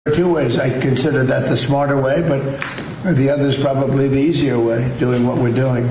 There are two ways. I consider that the smarter way, but the other is probably the easier way, doing what we're doing.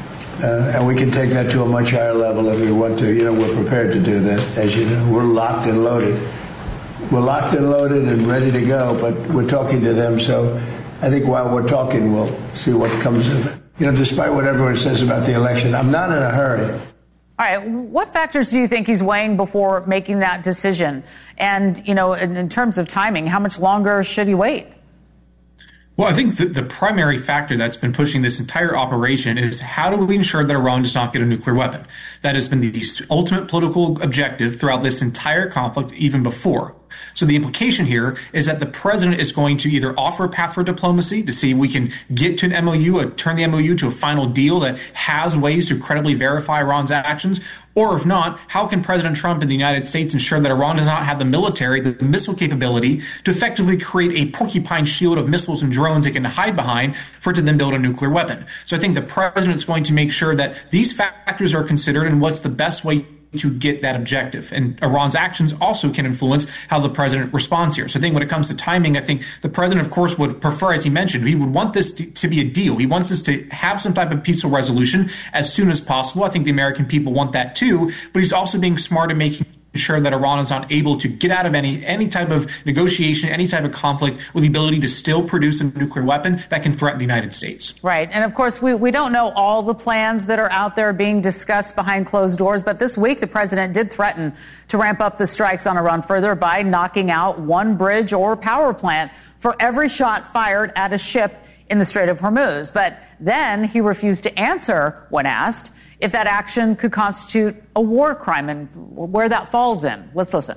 And we can take that to a much higher level if we want to. We're prepared to do that, as you know. We're locked and loaded. We're locked and loaded and ready to go, but we're talking to them. So I think while we're talking, we'll see what comes of it. Despite what everyone says about the election, I'm not in a hurry. All right. What factors do you think he's weighing before making that decision? And, in terms of timing, how much longer should he wait? Well, I think the primary factor that's been pushing this entire operation is how do we ensure that Iran does not get a nuclear weapon? That has been the ultimate political objective throughout this entire conflict, even before. So the implication here is that the president is going to either offer a path for diplomacy to see if we can get to an MOU, turn the MOU to a final deal that has ways to credibly verify Iran's actions, or if not, how can President Trump and the United States ensure that Iran does not have the military, the missile capability to effectively create a porcupine shield of missiles and drones it can hide behind for it to then build a nuclear weapon? So I think the president is going to make sure that these factors are considered and what's the best way to get that objective. And Iran's actions also can influence how the president responds here. So I think when it comes to timing, I think the president, of course, would prefer, as he mentioned, he would want this to be a deal. He wants us to have some type of peaceful resolution as soon as possible. I think the American people want that too, but he's also being smart in making sure that Iran is not able to get out of any type of negotiation, any type of conflict with the ability to still produce a nuclear weapon that can threaten the United States. Right. And of course, we don't know all the plans that are out there being discussed behind closed doors. But this week, the president did threaten to ramp up the strikes on Iran further by knocking out one bridge or power plant for every shot fired at a ship in the Strait of Hormuz. But then he refused to answer when asked if that action could constitute a war crime and where that falls in. Let's listen.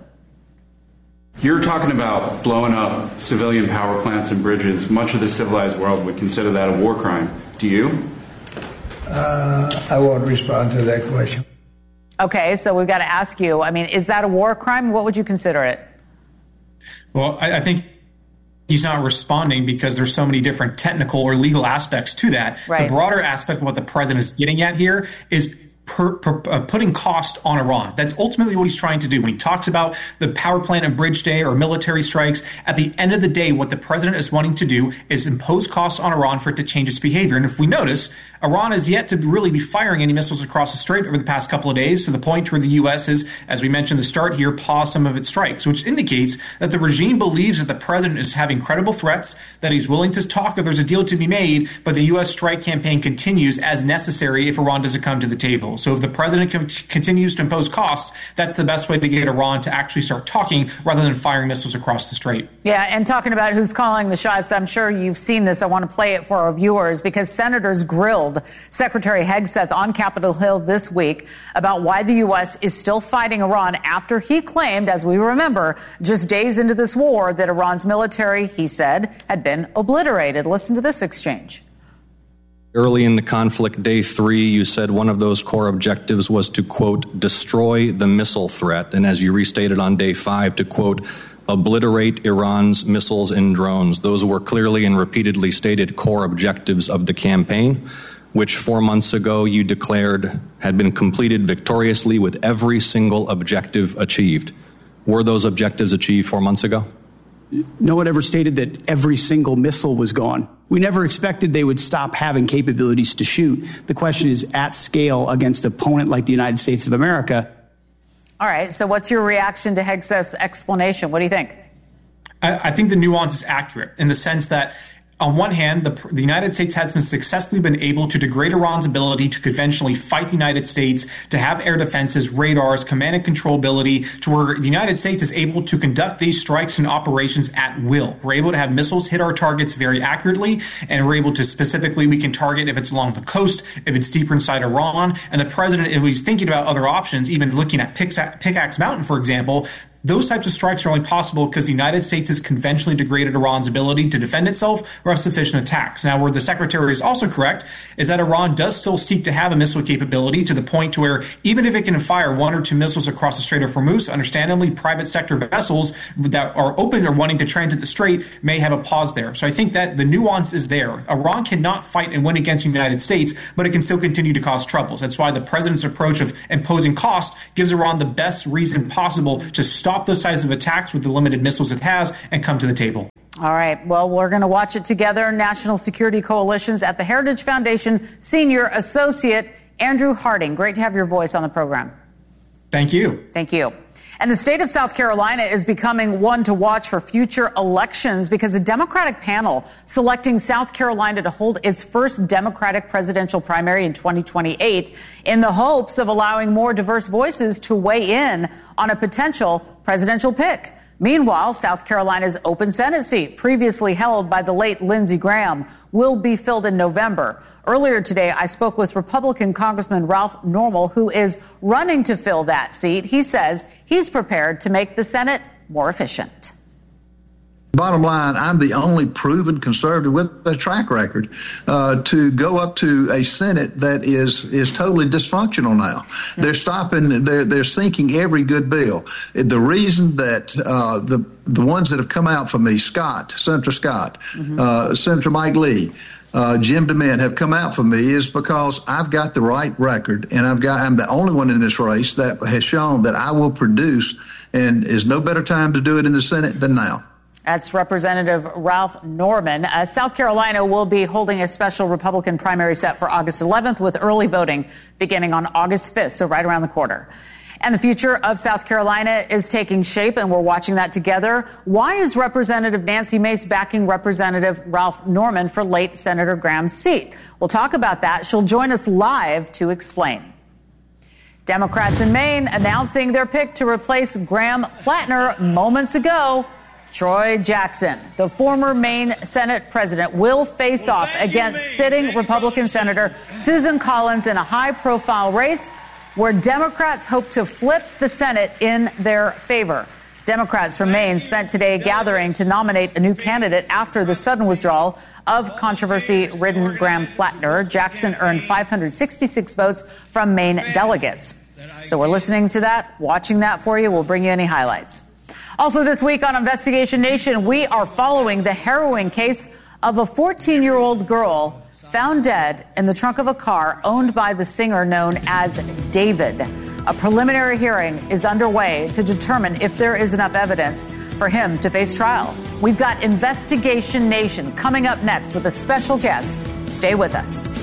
You're talking about blowing up civilian power plants and bridges. Much of the civilized world would consider that a war crime. Do you? I won't respond to that question. Okay, so we've got to ask you, is that a war crime? What would you consider it? Well, I think he's not responding because there's so many different technical or legal aspects to that. Right. The broader aspect of what the president is getting at here is putting cost on Iran. That's ultimately what he's trying to do. When he talks about the power plant and bridge day or military strikes, at the end of the day, what the president is wanting to do is impose costs on Iran for it to change its behavior. And if we notice, Iran has yet to really be firing any missiles across the strait over the past couple of days, to the point where the U.S. has, as we mentioned at the start here, paused some of its strikes, which indicates that the regime believes that the president is having credible threats, that he's willing to talk if there's a deal to be made, but the U.S. strike campaign continues as necessary if Iran doesn't come to the table. So if the president continues to impose costs, that's the best way to get Iran to actually start talking rather than firing missiles across the strait. Yeah, and talking about who's calling the shots, I'm sure you've seen this. I want to play it for our viewers because senators grilled Secretary Hegseth on Capitol Hill this week about why the U.S. is still fighting Iran after he claimed, as we remember, just days into this war, that Iran's military, he said, had been obliterated. Listen to this exchange. Early in the conflict, day 3, you said one of those core objectives was to, quote, destroy the missile threat. And as you restated on day 5, to, quote, obliterate Iran's missiles and drones. Those were clearly and repeatedly stated core objectives of the campaign, which 4 months ago you declared had been completed victoriously with every single objective achieved. Were those objectives achieved 4 months ago? No one ever stated that every single missile was gone. We never expected they would stop having capabilities to shoot. The question is, at scale against an opponent like the United States of America. All right. So what's your reaction to Hegseth's explanation? What do you think? I think the nuance is accurate in the sense that, on one hand, the United States has successfully been able to degrade Iran's ability to conventionally fight the United States, to have air defenses, radars, command and control ability, to where the United States is able to conduct these strikes and operations at will. We're able to have missiles hit our targets very accurately, and we're able to specifically, we can target if it's along the coast, if it's deeper inside Iran. And the president, if he's thinking about other options, even looking at Pickaxe Mountain, for example, those types of strikes are only possible because the United States has conventionally degraded Iran's ability to defend itself or have sufficient attacks. Now, where the secretary is also correct is that Iran does still seek to have a missile capability to the point to where even if it can fire 1 or 2 missiles across the Strait of Hormuz, understandably, private sector vessels that are open or wanting to transit the strait may have a pause there. So I think that the nuance is there. Iran cannot fight and win against the United States, but it can still continue to cause troubles. That's why the president's approach of imposing cost gives Iran the best reason possible to stop stop those sides of attacks with the limited missiles it has and come to the table. All right. Well, we're going to watch it together. National Security Coalitions at the Heritage Foundation Senior Associate Andrew Harding. Great to have your voice on the program. Thank you. Thank you. And the state of South Carolina is becoming one to watch for future elections because a Democratic panel selecting South Carolina to hold its first Democratic presidential primary in 2028 in the hopes of allowing more diverse voices to weigh in on a potential presidential pick. Meanwhile, South Carolina's open Senate seat, previously held by the late Lindsey Graham, will be filled in November. Earlier today, I spoke with Republican Congressman Ralph Normal, who is running to fill that seat. He says he's prepared to make the Senate more efficient. Bottom line, I'm the only proven conservative with a track record to go up to a Senate that is totally dysfunctional now. They're stopping, they're sinking every good bill. The reason that the ones that have come out for me, Senator Scott, Senator Mike Lee, Jim DeMint have come out for me is because I've got the right record, and I'm the only one in this race that has shown that I will produce, and there's no better time to do it in the Senate than now. That's Representative Ralph Norman. South Carolina will be holding a special Republican primary set for August 11th with early voting beginning on August 5th, so right around the corner. And the future of South Carolina is taking shape, and we're watching that together. Why is Representative Nancy Mace backing Representative Ralph Norman for late Senator Graham's seat? We'll talk about that. She'll join us live to explain. Democrats in Maine announcing their pick to replace Graham Plattner moments ago. Troy Jackson, the former Maine Senate president, will face off against sitting Republican Senator Susan Collins in a high-profile race where Democrats hope to flip the Senate in their favor. Democrats from Maine spent today gathering to nominate a new candidate after the sudden withdrawal of controversy-ridden Graham Plattner. Jackson earned 566 votes from Maine delegates. So we're listening to that, watching that for you. We'll bring you any highlights. Also this week on Investigation Nation, we are following the harrowing case of a 14-year-old girl found dead in the trunk of a car owned by the singer known as David. A preliminary hearing is underway to determine if there is enough evidence for him to face trial. We've got Investigation Nation coming up next with a special guest. Stay with us.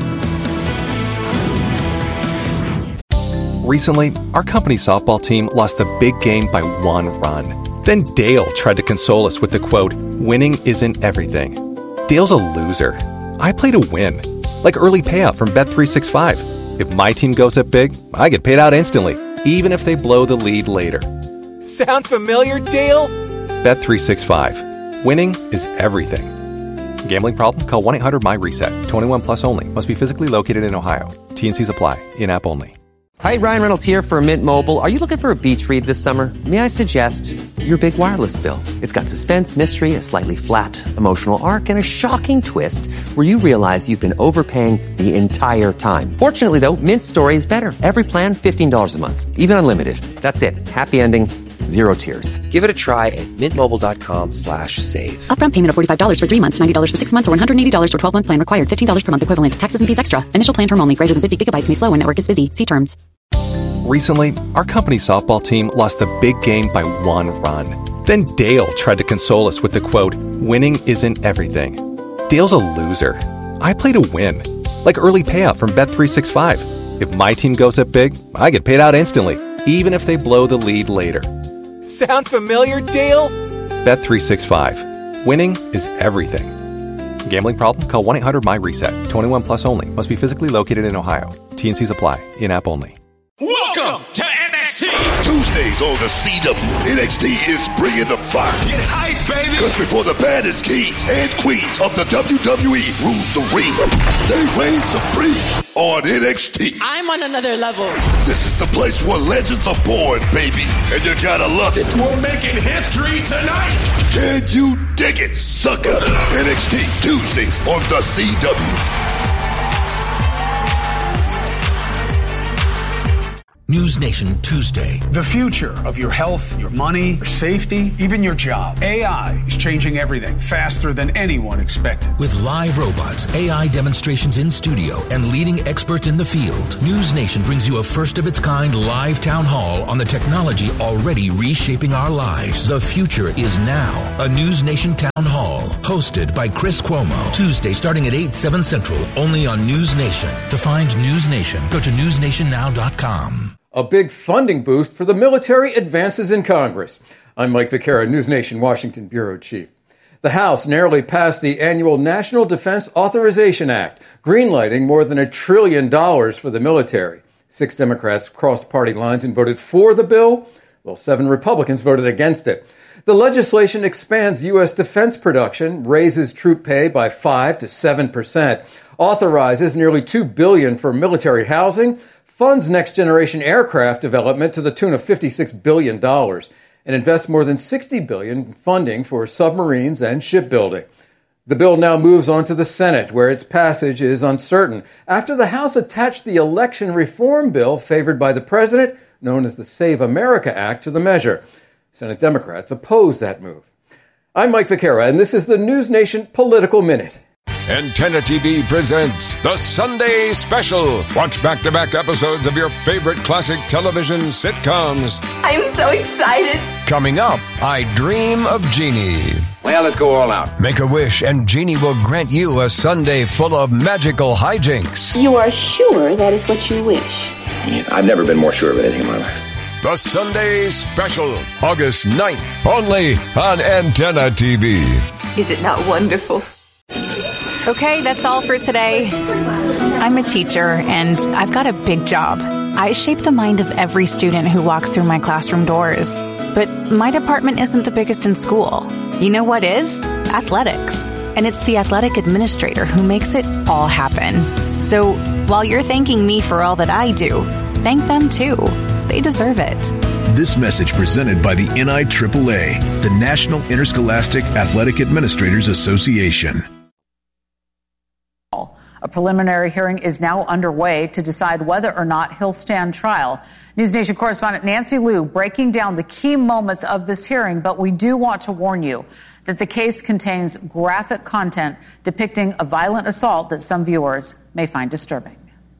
Recently, our company softball team lost the big game by 1 run. Then Dale tried to console us with the quote, "Winning isn't everything." Dale's a loser. I play to win, like early payout from Bet365. If my team goes up big, I get paid out instantly, even if they blow the lead later. Sound familiar, Dale? Bet365. Winning is everything. Gambling problem? Call 1-800-MY-RESET. 21 plus only. Must be physically located in Ohio. T&Cs apply. In-app only. Hi, Ryan Reynolds here for Mint Mobile. Are you looking for a beach read this summer? May I suggest your big wireless bill? It's got suspense, mystery, a slightly flat, emotional arc, and a shocking twist where you realize you've been overpaying the entire time. Fortunately, though, Mint's story is better. Every plan, $15 a month. Even unlimited. That's it. Happy ending. Zero tears. Give it a try at mintmobile.com/save. Upfront payment of $45 for 3 months, $90 for 6 months, or $180 for 12-month plan required. $15 per month equivalent. Taxes and fees extra. Initial plan term only. Greater than 50 gigabytes may slow when network is busy. See terms. Recently, our company softball team lost the big game by 1 run. Then Dale tried to console us with the quote, "Winning isn't everything." Dale's a loser. I play to win, like early payout from Bet365. If my team goes up big, I get paid out instantly, even if they blow the lead later. Sound familiar, Dale? Bet365. Winning is everything. Gambling problem? Call 1-800-MY-RESET. 21 plus only. Must be physically located in Ohio. T&Cs apply. In-app only. Welcome to NXT. Tuesdays on the CW. NXT is bringing the fire. Get hype, baby. Because before the baddest kings and queens of the WWE rule the ring, they reign supreme on NXT. I'm on another level. This is the place where legends are born, baby. And you gotta love it. We're making history tonight. Can you dig it, sucker? NXT Tuesdays on the CW. News Nation Tuesday. The future of your health, your money, your safety, even your job. AI is changing everything faster than anyone expected. With live robots, AI demonstrations in studio, and leading experts in the field, News Nation brings you a first-of-its-kind live town hall on the technology already reshaping our lives. The future is now. A News Nation town hall, hosted by Chris Cuomo. Tuesday starting at 8, 7 Central, only on News Nation. To find News Nation, go to newsnationnow.com. A big funding boost for the military advances in Congress. I'm Mike Vaquera, News Nation Washington Bureau Chief. The House narrowly passed the annual National Defense Authorization Act, greenlighting more than $1 trillion for the military. 6 Democrats crossed party lines and voted for the bill, while 7 Republicans voted against it. The legislation expands U.S. defense production, raises troop pay by 5 to 7%, authorizes nearly $2 billion for military housing, funds next-generation aircraft development to the tune of $56 billion, and invests more than $60 billion in funding for submarines and shipbuilding. The bill now moves on to the Senate, where its passage is uncertain, after the House attached the election reform bill favored by the president, known as the Save America Act, to the measure. Senate Democrats oppose that move. I'm Mike Vaquera, and this is the News Nation Political Minute. Antenna TV presents The Sunday Special. Watch back-to-back episodes of your favorite classic television sitcoms. I'm so excited. Coming up, I Dream of Jeannie. Well, let's go all out. Make a wish and Jeannie will grant you a Sunday full of magical hijinks. You are sure that is what you wish? I've never been more sure of anything in my life. The Sunday Special, August 9th, only on Antenna TV. Is it not wonderful? Okay, that's all for today. I'm a teacher, and I've got a big job. I shape the mind of every student who walks through my classroom doors. But my department isn't the biggest in school. You know what is? Athletics. And it's the athletic administrator who makes it all happen. So while you're thanking me for all that I do, thank them too. They deserve it. This message presented by the NIAAA, the National Interscholastic Athletic Administrators Association. A preliminary hearing is now underway to decide whether or not he'll stand trial. News Nation correspondent Nancy Liu breaking down the key moments of this hearing, but we do want to warn you that the case contains graphic content depicting a violent assault that some viewers may find disturbing.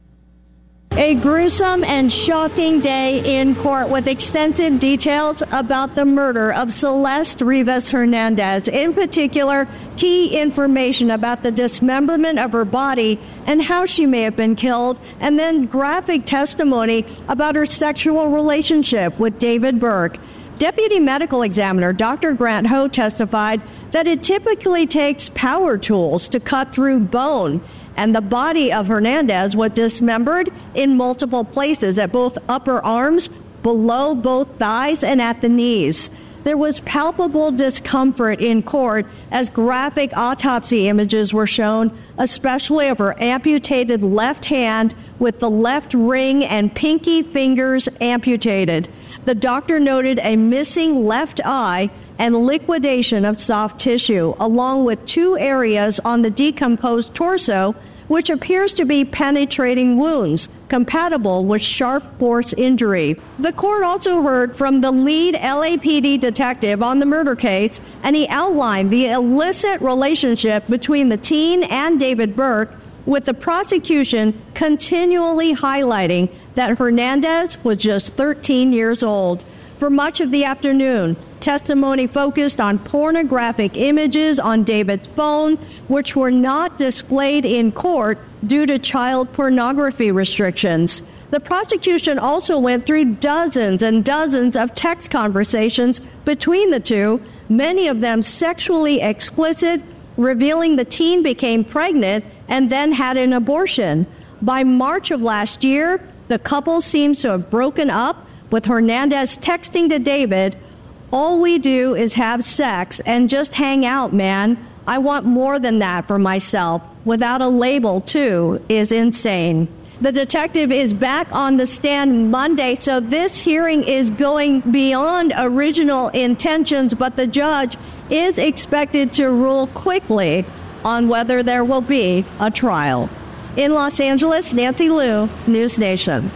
A gruesome and shocking day in court with extensive details about the murder of Celeste Rivas Hernandez. In particular, key information about the dismemberment of her body and how she may have been killed, and then graphic testimony about her sexual relationship with David Burke. Deputy Medical Examiner Dr. Grant Ho testified that it typically takes power tools to cut through bone, and the body of Hernandez was dismembered in multiple places at both upper arms, below both thighs, and at the knees. There was palpable discomfort in court as graphic autopsy images were shown, especially of her amputated left hand with the left ring and pinky fingers amputated. The doctor noted a missing left eye and liquidation of soft tissue, along with 2 areas on the decomposed torso, which appears to be penetrating wounds compatible with sharp force injury. The court also heard from the lead LAPD detective on the murder case, and he outlined the illicit relationship between the teen and David Burke, with the prosecution continually highlighting that Hernandez was just 13 years old. For much of the afternoon, testimony focused on pornographic images on David's phone, which were not displayed in court due to child pornography restrictions. The prosecution also went through dozens and dozens of text conversations between the two, many of them sexually explicit, revealing the teen became pregnant and then had an abortion. By March of last year, the couple seems to have broken up, with Hernandez texting to David, "All we do is have sex and just hang out, man. I want more than that for myself. Without a label, too, is insane." The detective is back on the stand Monday, so this hearing is going beyond original intentions, but the judge is expected to rule quickly on whether there will be a trial. In Los Angeles, Nancy Liu, News Nation.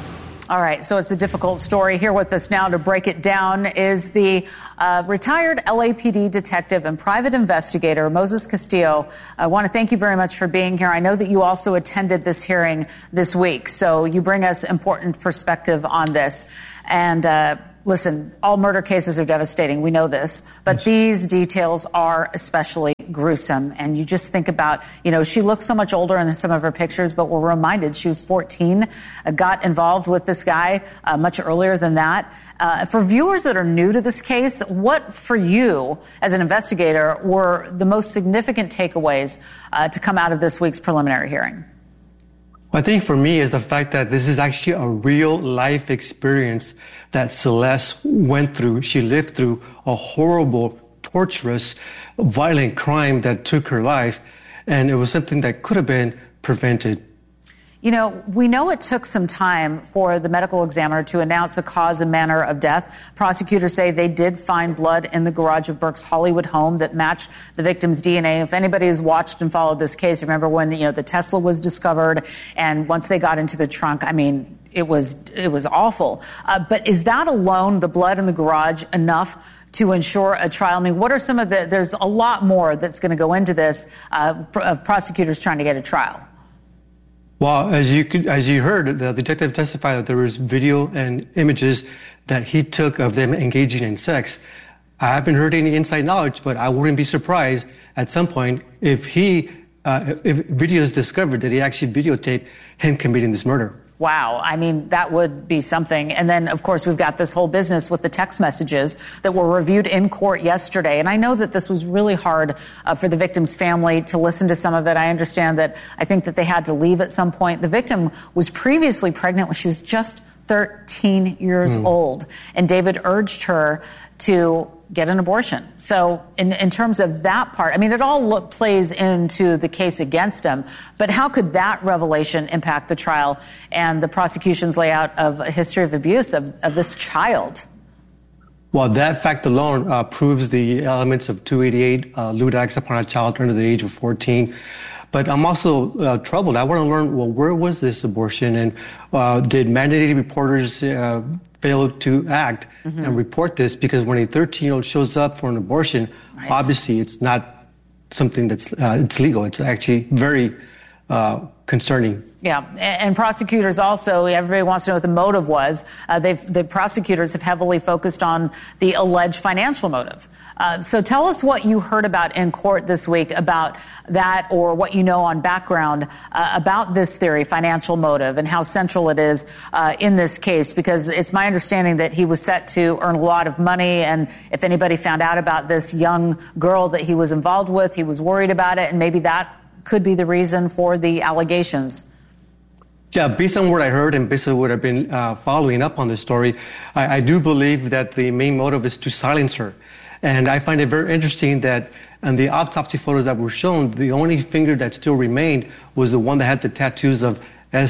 All right, so it's a difficult story. Here with us now to break it down is the retired LAPD detective and private investigator, Moses Castillo. I want to thank you very much for being here. I know that you also attended this hearing this week, so you bring us important perspective on this. And listen, all murder cases are devastating. We know this. But these details are especially gruesome. And you just think about, she looks so much older in some of her pictures, but we're reminded she was 14, got involved with this guy much earlier than that. For viewers that are new to this case, what for you as an investigator were the most significant takeaways to come out of this week's preliminary hearing? I think for me is the fact that this is actually a real life experience that Celeste went through. She lived through a horrible, torturous, violent crime that took her life, and it was something that could have been prevented. We know it took some time for the medical examiner to announce the cause and manner of death. Prosecutors say they did find blood in the garage of Burke's Hollywood home that matched the victim's DNA. If anybody has watched and followed this case, remember when the Tesla was discovered, and once they got into the trunk, it was awful. But is that alone, the blood in the garage, enough to ensure a trial? What are some of there's a lot more that's going to go into this of prosecutors trying to get a trial. Well, as you heard, the detective testified that there was video and images that he took of them engaging in sex. I haven't heard any inside knowledge, but I wouldn't be surprised at some point if video is discovered that he actually videotaped him committing this murder. Wow. That would be something. And then, of course, we've got this whole business with the text messages that were reviewed in court yesterday. And I know that this was really hard for the victim's family to listen to some of it. I understand that I think that they had to leave at some point. The victim was previously pregnant when she was just 13 years old. And David urged her to get an abortion. So in terms of that part, it all plays into the case against him. But how could that revelation impact the trial and the prosecution's layout of a history of abuse of this child? Well, that fact alone proves the elements of 288, lewd acts upon a child under the age of 14. But I'm also troubled. I want to learn, where was this abortion? And did mandated reporters fail to act and report this? Because when a 13-year-old shows up for an abortion, obviously it's not something that's it's legal. It's actually very concerning. Yeah, and prosecutors also, everybody wants to know what the motive was. The prosecutors have heavily focused on the alleged financial motive. So tell us what you heard about in court this week about that, or what you know on background about this theory, financial motive, and how central it is in this case, because it's my understanding that he was set to earn a lot of money, and if anybody found out about this young girl that he was involved with, he was worried about it, and maybe that could be the reason for the allegations. Yeah, based on what I heard and based on what I've been following up on this story, I do believe that the main motive is to silence her. And I find it very interesting that in the autopsy photos that were shown, the only finger that still remained was the one that had the tattoos of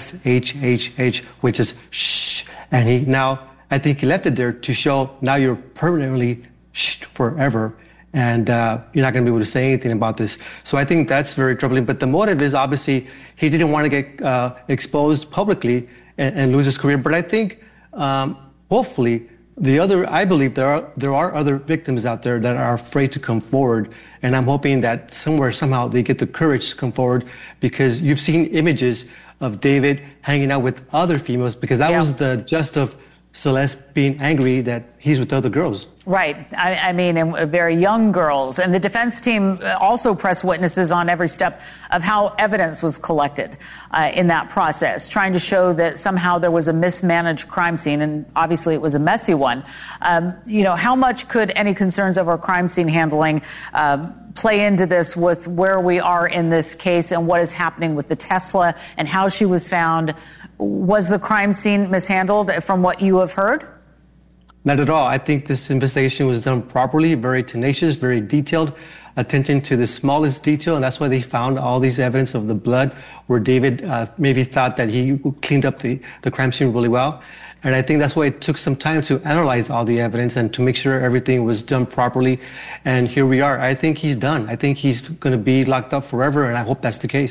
SHHH, which is shh. And I think he left it there to show now you're permanently shh forever. And you're not going to be able to say anything about this. So I think that's very troubling. But the motive is obviously he didn't want to get exposed publicly and lose his career. But I think hopefully I believe there are other victims out there that are afraid to come forward. And I'm hoping that somehow they get the courage to come forward, because you've seen images of David hanging out with other females, because that was the gist of Celeste being angry that he's with other girls. Right. And very young girls. And the defense team also pressed witnesses on every step of how evidence was collected in that process, trying to show that somehow there was a mismanaged crime scene. And obviously it was a messy one. How much could any concerns over crime scene handling play into this with where we are in this case and what is happening with the Tesla and how she was found? Was the crime scene mishandled from what you have heard? Not at all. I think this investigation was done properly, very tenacious, very detailed, attention to the smallest detail, and that's why they found all these evidence of the blood, where David maybe thought that he cleaned up the crime scene really well. And I think that's why it took some time to analyze all the evidence and to make sure everything was done properly. And here we are. I think he's done. I think he's going to be locked up forever, and I hope that's the case.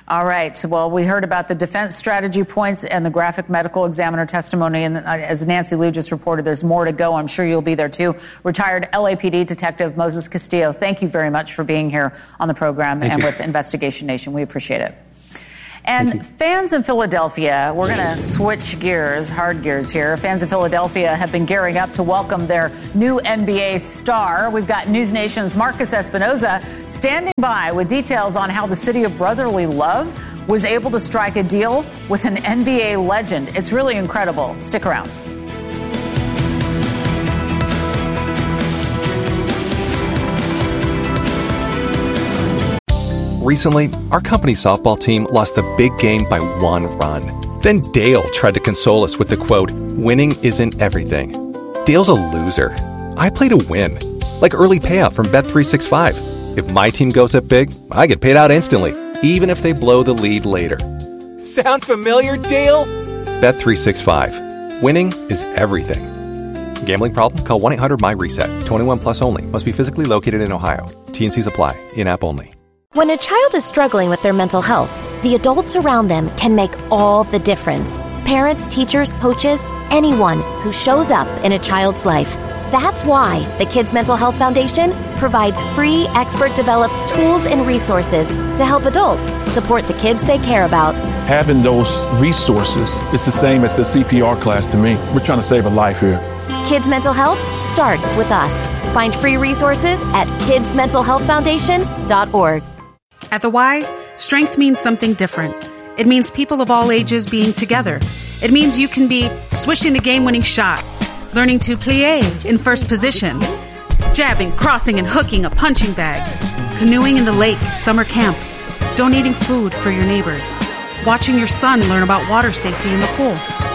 All right. Well, we heard about the defense strategy points and the graphic medical examiner testimony. And as Nancy Liu just reported, there's more to go. I'm sure you'll be there, too. Retired LAPD Detective Moses Castillo, thank you very much for being here on the program and with Investigation Nation. We appreciate it. And fans in Philadelphia, we're going to switch gears, hard gears here. Fans in Philadelphia have been gearing up to welcome their new NBA star. We've got News Nation's Marcus Espinoza standing by with details on how the city of brotherly love was able to strike a deal with an NBA legend. It's really incredible. Stick around. Recently, our company softball team lost the big game by 1 run. Then Dale tried to console us with the quote, "Winning isn't everything." Dale's a loser. I play to win. Like early payout from Bet365. If my team goes up big, I get paid out instantly, even if they blow the lead later. Sound familiar, Dale? Bet365. Winning is everything. Gambling problem? Call 1-800-MY-RESET. 21 plus only. Must be physically located in Ohio. T&Cs apply. In-app only. When a child is struggling with their mental health, the adults around them can make all the difference. Parents, teachers, coaches, anyone who shows up in a child's life. That's why the Kids Mental Health Foundation provides free, expert-developed tools and resources to help adults support the kids they care about. Having those resources is the same as the CPR class to me. We're trying to save a life here. Kids Mental Health starts with us. Find free resources at kidsmentalhealthfoundation.org. At the Y, strength means something different. It means people of all ages being together. It means you can be swishing the game-winning shot, learning to plie in first position, jabbing, crossing, and hooking a punching bag, canoeing in the lake at summer camp, donating food for your neighbors, watching your son learn about water safety in the pool.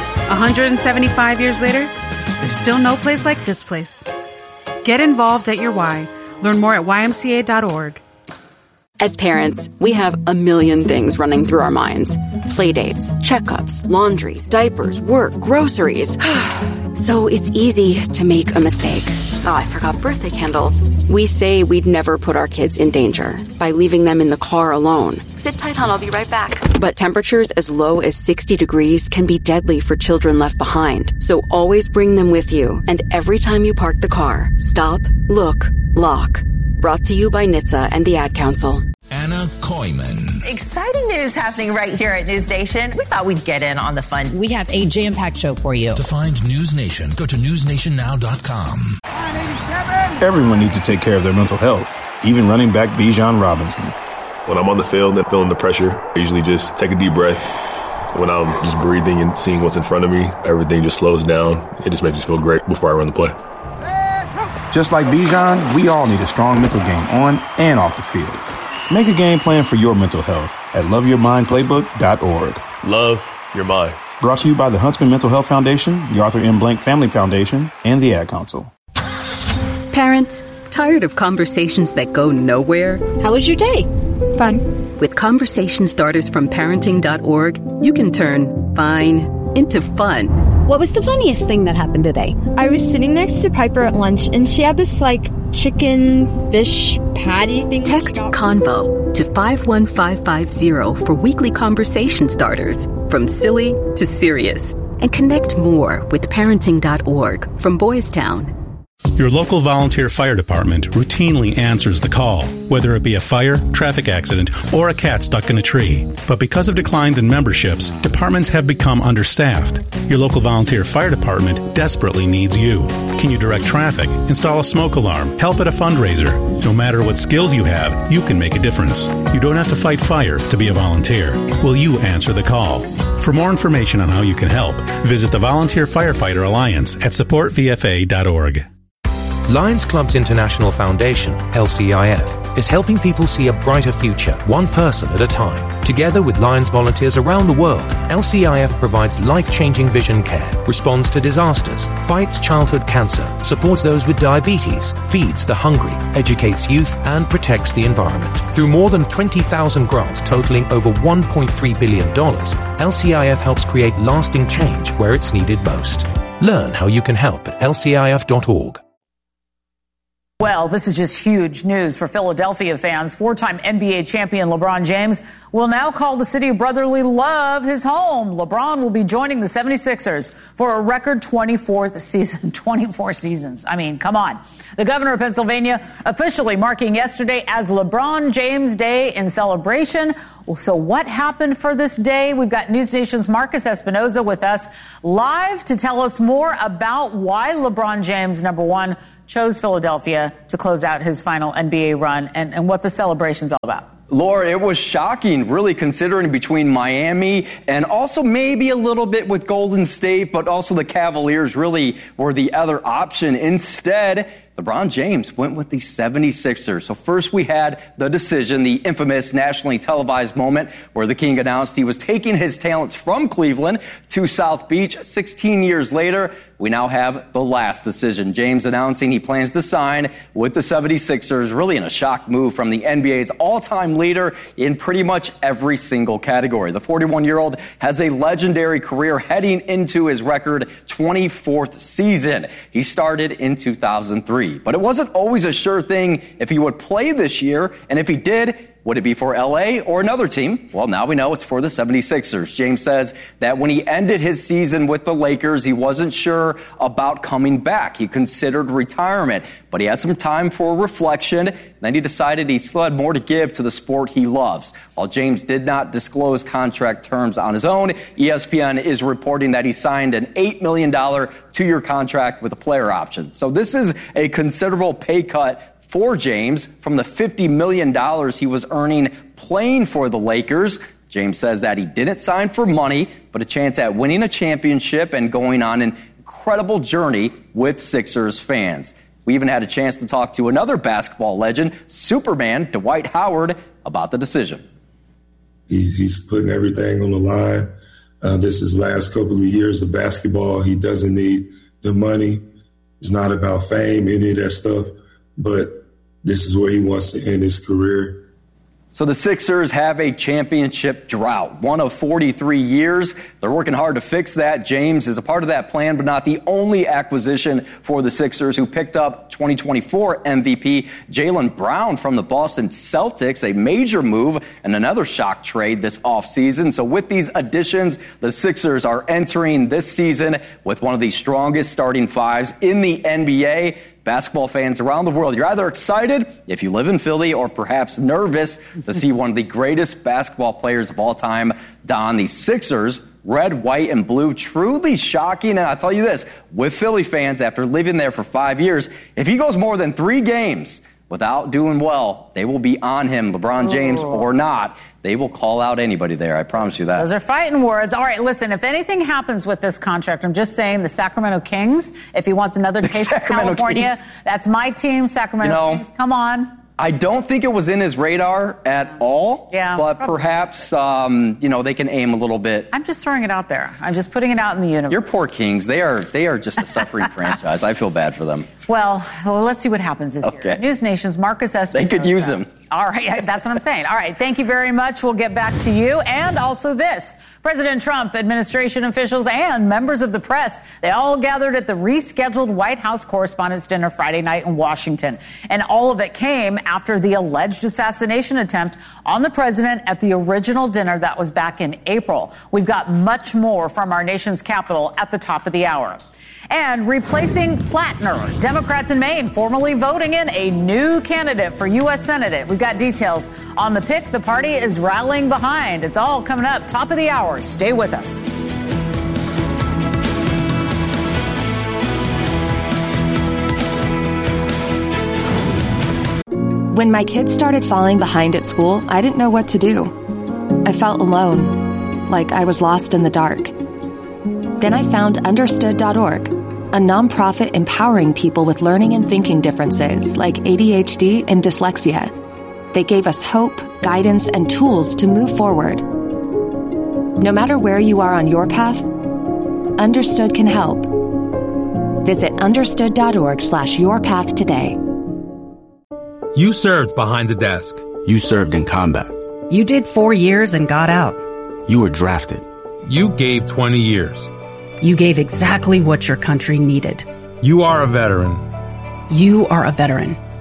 175 years later, there's still no place like this place. Get involved at your Y. Learn more at ymca.org. As parents, we have a million things running through our minds. Playdates, checkups, laundry, diapers, work, groceries. So it's easy to make a mistake. Oh, I forgot birthday candles. We say we'd never put our kids in danger by leaving them in the car alone. Sit tight, hon, I'll be right back. But temperatures as low as 60 degrees can be deadly for children left behind. So always bring them with you. And every time you park the car, stop, look, lock. Brought to you by NHTSA and the Ad Council. Anna Koyman. Exciting news happening right here at News Nation. We thought we'd get in on the fun. We have a jam-packed show for you. To find News Nation, go to newsnationnow.com. Everyone needs to take care of their mental health, even running back Bijan Robinson. When I'm on the field and feeling the pressure, I usually just take a deep breath. When I'm just breathing and seeing what's in front of me, everything just slows down. It just makes me feel great before I run the play. Just like Bijan, we all need a strong mental game on and off the field. Make a game plan for your mental health at loveyourmindplaybook.org. Love your mind. Brought to you by the Huntsman Mental Health Foundation, the Arthur M. Blank Family Foundation, and the Ad Council. Parents, tired of conversations that go nowhere? How was your day? Fun. With conversation starters from parenting.org, you can turn fine into fun. What was the funniest thing that happened today? I was sitting next to Piper at lunch, and she had this, chicken fish patty thing. Text Convo to 51550 for weekly conversation starters, from silly to serious. And connect more with parenting.org from Boys Town. Your local volunteer fire department routinely answers the call, whether it be a fire, traffic accident, or a cat stuck in a tree. But because of declines in memberships, departments have become understaffed. Your local volunteer fire department desperately needs you. Can you direct traffic, install a smoke alarm, help at a fundraiser? No matter what skills you have, you can make a difference. You don't have to fight fire to be a volunteer. Will you answer the call? For more information on how you can help, visit the Volunteer Firefighter Alliance at supportvfa.org. Lions Clubs International Foundation, LCIF, is helping people see a brighter future, one person at a time. Together with Lions volunteers around the world, LCIF provides life-changing vision care, responds to disasters, fights childhood cancer, supports those with diabetes, feeds the hungry, educates youth, and protects the environment. Through more than 20,000 grants totaling over $1.3 billion, LCIF helps create lasting change where it's needed most. Learn how you can help at lcif.org. Well, this is just huge news for Philadelphia fans. Four-time NBA champion LeBron James will now call the city of brotherly love his home. LeBron will be joining the 76ers for a record 24th season. 24 seasons. I mean, come on. The governor of Pennsylvania officially marking yesterday as LeBron James Day in celebration. So what happened for this day? We've got News Nation's Marcus Espinoza with us live to tell us more about why LeBron James, number one, chose Philadelphia to close out his final NBA run and what the celebration's all about. Laura, it was shocking, really, considering between Miami and also maybe a little bit with Golden State, but also the Cavaliers really were the other option. Instead, LeBron James went with the 76ers. So first we had the decision, the infamous nationally televised moment where the King announced he was taking his talents from Cleveland to South Beach. 16 years later, we now have the last decision. James announcing he plans to sign with the 76ers, really in a shock move from the NBA's all-time leader in pretty much every single category. The 41-year-old has a legendary career heading into his record 24th season. He started in 2003. But it wasn't always a sure thing if he would play this year, and if he did, would it be for LA or another team? Well, now we know it's for the 76ers. James says that when he ended his season with the Lakers, he wasn't sure about coming back. He considered retirement, but he had some time for reflection. Then he decided he still had more to give to the sport he loves. While James did not disclose contract terms on his own, ESPN is reporting that he signed an $8 million two-year contract with a player option. So this is a considerable pay cut for James from the $50 million he was earning playing for the Lakers. James says that he didn't sign for money, but a chance at winning a championship and going on an incredible journey with Sixers fans. We even had a chance to talk to another basketball legend, Superman Dwight Howard, about the decision. He's putting everything on the line. This is last couple of years of basketball. He doesn't need the money. It's not about fame, any of that stuff, but this is where he wants to end his career. So the Sixers have a championship drought, one of 43 years. They're working hard to fix that. James is a part of that plan, but not the only acquisition for the Sixers, who picked up 2024 MVP Jaylen Brown from the Boston Celtics, a major move and another shock trade this offseason. So with these additions, the Sixers are entering this season with one of the strongest starting fives in the NBA. Basketball fans around the world, you're either excited if you live in Philly or perhaps nervous to see one of the greatest basketball players of all time don the Sixers red, white, and blue. Truly shocking. And I'll tell you this, with Philly fans, after living there for 5 years, if he goes more than 3 games without doing well, they will be on him, LeBron James or not. They will call out anybody there. I promise you that. Those are fighting words. All right, listen, if anything happens with this contract, I'm just saying the Sacramento Kings, if he wants another taste of California, Kings. That's my team, Sacramento Kings. Come on. I don't think it was in his radar at all. Yeah. But perhaps, they can aim a little bit. I'm just throwing it out there. I'm just putting it out in the universe. Your poor Kings. They are just a suffering franchise. I feel bad for them. Well, let's see what happens this year. News Nation's Marcus Espinoza. They could use him. All right, that's what I'm saying. All right, thank you very much. We'll get back to you. And also this, President Trump, administration officials, and members of the press, they all gathered at the rescheduled White House Correspondents' Dinner Friday night in Washington. And all of it came after the alleged assassination attempt on the president at the original dinner that was back in April. We've got much more from our nation's capital at the top of the hour. And replacing Plattner, Democrats in Maine formally voting in a new candidate for U.S. Senate. We've got details on the pick the party is rallying behind. It's all coming up top of the hour. Stay with us. When my kids started falling behind at school, I didn't know what to do. I felt alone, like I was lost in the dark. Then I found Understood.org, a nonprofit empowering people with learning and thinking differences like ADHD and dyslexia. They gave us hope, guidance, and tools to move forward. No matter where you are on your path, Understood can help. Visit Understood.org/yourpath today. You served behind the desk. You served in combat. You did 4 years and got out. You were drafted. You gave 20 years. You gave exactly what your country needed. You are a veteran. You are a veteran.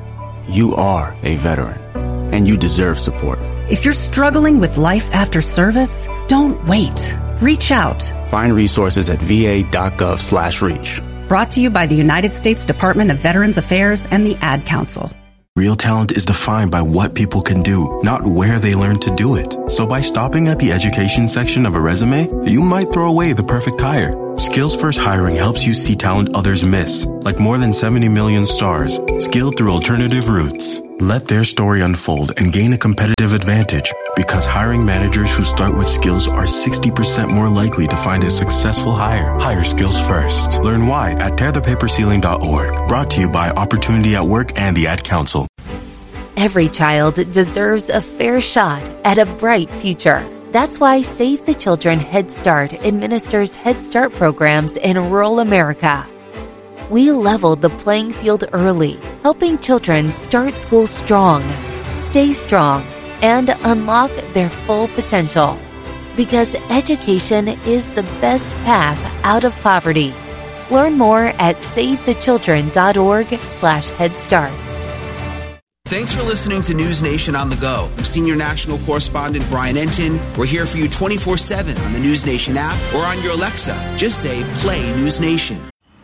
You are a veteran, and you deserve support. If you're struggling with life after service, don't wait. Reach out. Find resources at va.gov/reach. Brought to you by the United States Department of Veterans Affairs and the Ad Council. Real talent is defined by what people can do, not where they learn to do it. So by stopping at the education section of a resume, you might throw away the perfect hire. Skills First Hiring helps you see talent others miss, like more than 70 million stars, skilled through alternative routes. Let their story unfold and gain a competitive advantage, because hiring managers who start with skills are 60% more likely to find a successful hire. Hire skills first. Learn why at tearthepaperceiling.org. Brought to you by Opportunity at Work and the Ad Council. Every child deserves a fair shot at a bright future. That's why Save the Children Head Start administers Head Start programs in rural America. We leveled the playing field early, helping children start school strong, stay strong, and unlock their full potential. Because education is the best path out of poverty. Learn more at savethechildren.org/Head Start. Thanks for listening to News Nation on the Go. I'm Senior National Correspondent Brian Entin. We're here for you 24/7 on the News Nation app or on your Alexa. Just say, play News Nation.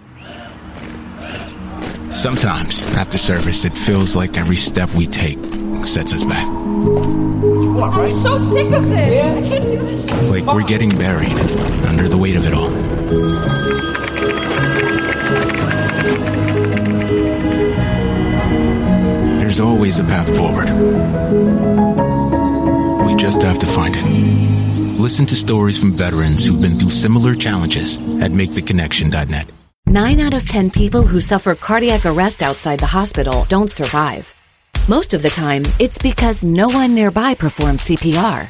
Sometimes, after service, it feels like every step we take sets us back. I'm so sick of this. I can't do this. Like we're getting buried under the weight of it all. There's always a path forward. We just have to find it. Listen to stories from veterans who've been through similar challenges at MakeTheConnection.net. 9 out of 10 people who suffer cardiac arrest outside the hospital don't survive. Most of the time, it's because no one nearby performs CPR.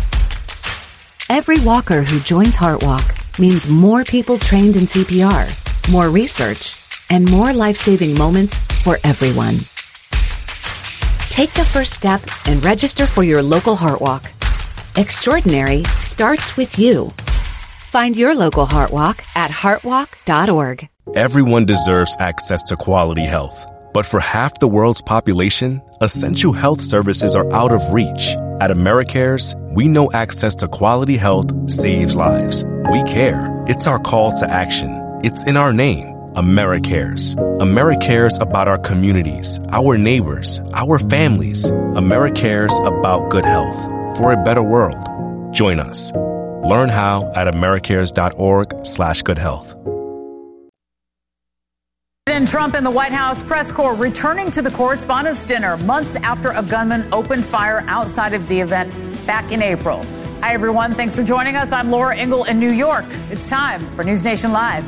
Every walker who joins HeartWalk means more people trained in CPR, more research, and more life-saving moments for everyone. Take the first step and register for your local HeartWalk. Extraordinary starts with you. Find your local HeartWalk at heartwalk.org. Everyone deserves access to quality health. But for half the world's population, essential health services are out of reach. At AmeriCares, we know access to quality health saves lives. We care. It's our call to action. It's in our name. AmeriCares. AmeriCares about our communities, our neighbors, our families. AmeriCares about good health for a better world. Join us. Learn how at americares.org/goodhealth. President Trump and the White House press corps returning to the Correspondents' Dinner months after a gunman opened fire outside of the event back in April. Hi, everyone. Thanks for joining us. I'm Laura Ingle in New York. It's time for News Nation Live.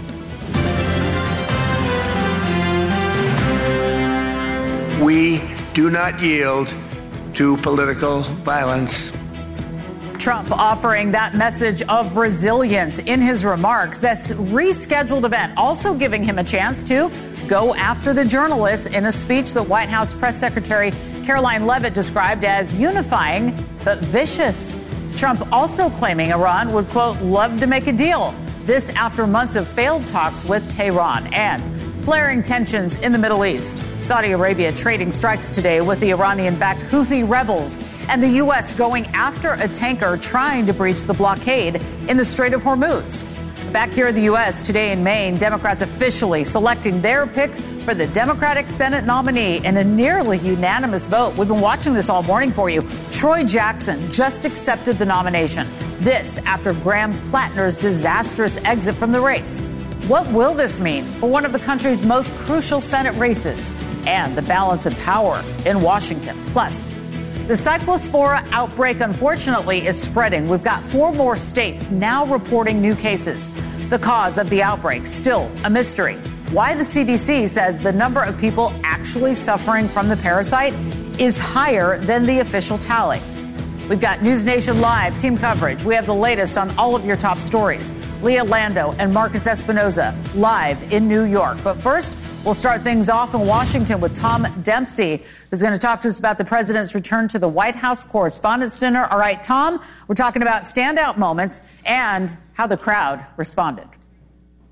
We do not yield to political violence. Trump offering that message of resilience in his remarks. This rescheduled event also giving him a chance to go after the journalists in a speech that White House Press Secretary Caroline Leavitt described as unifying but vicious. Trump also claiming Iran would, quote, love to make a deal. This after months of failed talks with Tehran and flaring tensions in the Middle East. Saudi Arabia trading strikes today with the Iranian-backed Houthi rebels, and the U.S. going after a tanker trying to breach the blockade in the Strait of Hormuz. Back here in the U.S. today in Maine, Democrats officially selecting their pick for the Democratic Senate nominee in a nearly unanimous vote. We've been watching this all morning for you. Troy Jackson just accepted the nomination. This after Graham Plattner's disastrous exit from the race. What will this mean for one of the country's most crucial Senate races and the balance of power in Washington? Plus, the Cyclospora outbreak, unfortunately, is spreading. We've got 4 more states now reporting new cases. The cause of the outbreak still a mystery. Why the CDC says the number of people actually suffering from the parasite is higher than the official tally. We've got News Nation Live team coverage. We have the latest on all of your top stories. Leah Lando and Marcus Espinoza live in New York. But first, we'll start things off in Washington with Tom Dempsey, who's going to talk to us about the president's return to the White House Correspondents' Dinner. All right, Tom, we're talking about standout moments and how the crowd responded.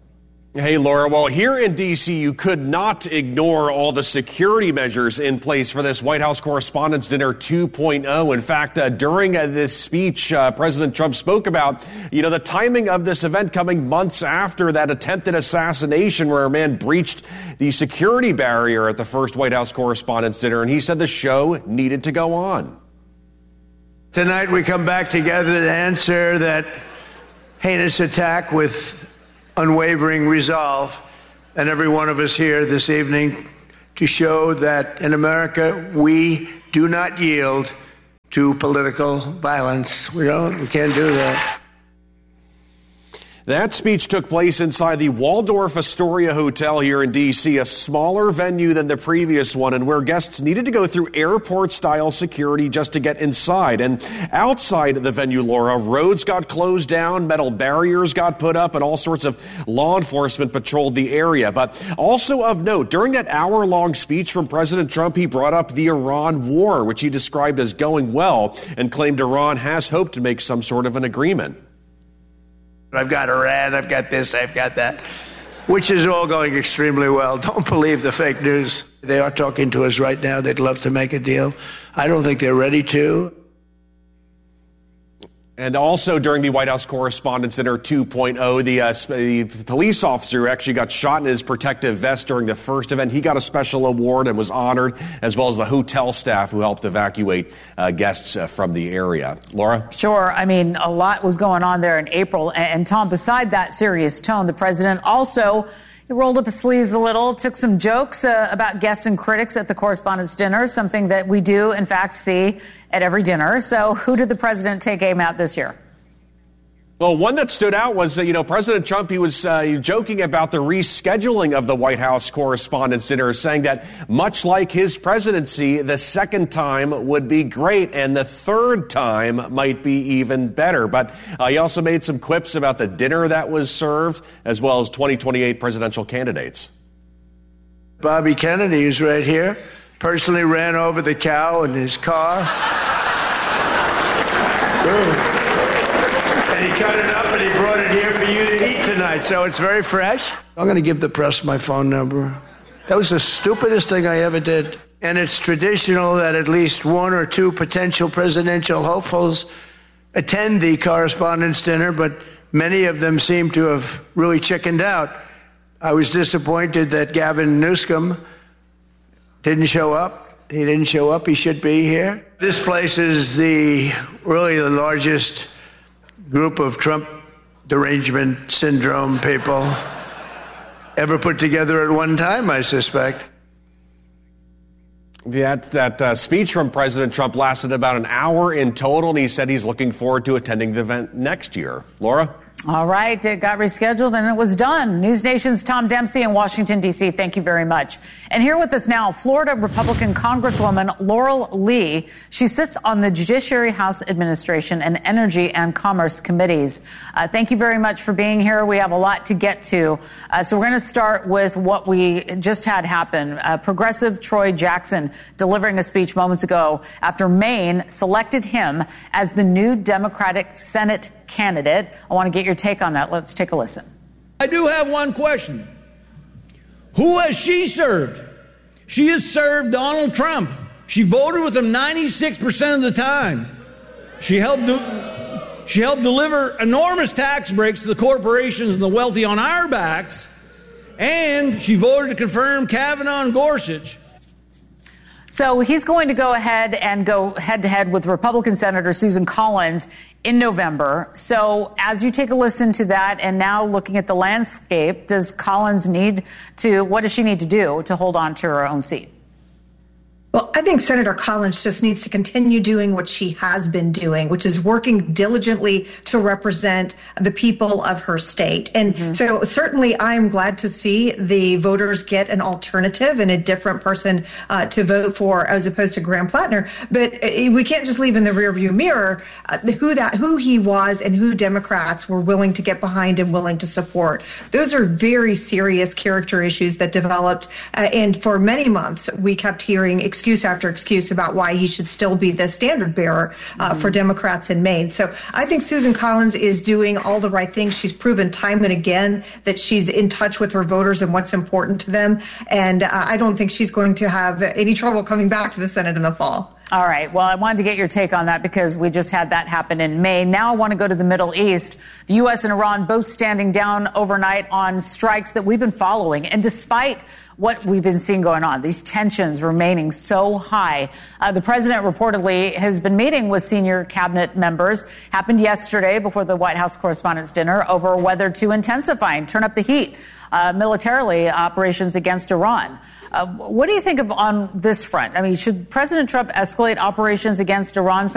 Hey, Laura. Well, here in D.C., you could not ignore all the security measures in place for this White House Correspondents' Dinner 2.0. In fact, during this speech, President Trump spoke about, the timing of this event coming months after that attempted assassination where a man breached the security barrier at the first White House Correspondents' Dinner, and he said the show needed to go on. Tonight, we come back together to answer that heinous attack with unwavering resolve, and every one of us here this evening to show that in America we do not yield to political violence. We can't do that. That speech took place inside the Waldorf Astoria Hotel here in D.C., a smaller venue than the previous one, and where guests needed to go through airport-style security just to get inside. And outside the venue, Laura, roads got closed down, metal barriers got put up, and all sorts of law enforcement patrolled the area. But also of note, during that hour-long speech from President Trump, he brought up the Iran war, which he described as going well, and claimed Iran has hoped to make some sort of an agreement. I've got Iran, I've got this, I've got that, which is all going extremely well. Don't believe the fake news. They are talking to us right now. They'd love to make a deal. I don't think they're ready to. And also during the White House Correspondents' Dinner 2.0, the police officer who actually got shot in his protective vest during the first event, he got a special award and was honored, as well as the hotel staff who helped evacuate guests from the area. Laura? Sure. I mean, a lot was going on there in April. And Tom, beside that serious tone, the president also he rolled up his sleeves a little, took some jokes about guests and critics at the Correspondents' Dinner, something that we do, in fact, see at every dinner. So who did the president take aim at this year? Well, one that stood out was, President Trump, he was joking about the rescheduling of the White House Correspondents' Dinner, saying that much like his presidency, the second time would be great and the third time might be even better. But he also made some quips about the dinner that was served, as well as 2028 presidential candidates. Bobby Kennedy, who's right here, personally ran over the cow in his car. And he cut it up and he brought it here for you to eat tonight. So it's very fresh. I'm going to give the press my phone number. That was the stupidest thing I ever did. And it's traditional that at least one or two potential presidential hopefuls attend the Correspondents' Dinner, but many of them seem to have really chickened out. I was disappointed that Gavin Newsom didn't show up. He didn't show up. He should be here. This place is really the largest group of Trump derangement syndrome people ever put together at one time, I suspect. That speech from President Trump lasted about an hour in total, and he said he's looking forward to attending the event next year. Laura? All right, it got rescheduled and it was done. News Nation's Tom Dempsey in Washington, D.C., thank you very much. And here with us now, Florida Republican Congresswoman Laurel Lee. She sits on the Judiciary, House Administration, and Energy and Commerce Committees. Thank you very much for being here. We have a lot to get to. So we're going to start with what we just had happen. Progressive Troy Jackson delivering a speech moments ago after Maine selected him as the new Democratic Senate candidate. I want to get your take on that. Let's take a listen. I do have one question. Who has she served? She has served Donald Trump. She voted with him 96% of the time. She helped deliver enormous tax breaks to the corporations and the wealthy on our backs, and she voted to confirm Kavanaugh and Gorsuch. So he's going to go ahead and go head-to-head with Republican Senator Susan Collins in November. So as you take a listen to that and now looking at the landscape, does Collins what does she need to do to hold on to her own seat? Well, I think Senator Collins just needs to continue doing what she has been doing, which is working diligently to represent the people of her state. And so certainly I am glad to see the voters get an alternative and a different person to vote for as opposed to Graham Plattner. But we can't just leave in the rearview mirror who he was and who Democrats were willing to get behind and willing to support. Those are very serious character issues that developed. And for many months, we kept hearing excuse after excuse about why he should still be the standard bearer for Democrats in Maine. So I think Susan Collins is doing all the right things. She's proven time and again that she's in touch with her voters and what's important to them. And I don't think she's going to have any trouble coming back to the Senate in the fall. All right. Well, I wanted to get your take on that because we just had that happen in May. Now I want to go to the Middle East. The U.S. and Iran both standing down overnight on strikes that we've been following. And despite what we've been seeing going on, these tensions remaining so high, the president reportedly has been meeting with senior cabinet members. Happened yesterday before the White House Correspondents' Dinner over whether to intensify and turn up the heat militarily operations against Iran. What do you think on this front? I mean, should President Trump escalate operations against Iran?